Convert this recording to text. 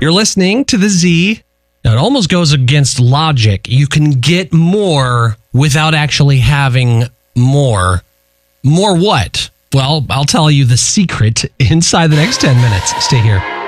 You're listening to the Z. Now, it almost goes against logic. You can get more without actually having more. More what? Well, I'll tell you the secret inside the next 10 minutes. Stay here.